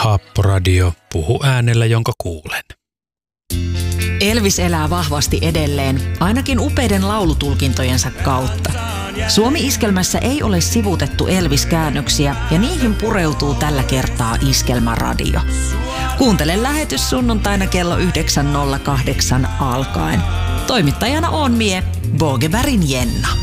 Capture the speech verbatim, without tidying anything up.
Haapporadio, puhu äänellä, jonka kuulen. Elvis elää vahvasti edelleen, ainakin upeiden laulutulkintojensa kautta. Suomi-iskelmässä ei ole sivuutettu Elvis-käännöksiä ja niihin pureutuu tällä kertaa Iskelmäradio. Kuuntele lähetys sunnuntaina kello yhdeksän nolla kahdeksan alkaen. Toimittajana on mie, Bogebergin Jenna.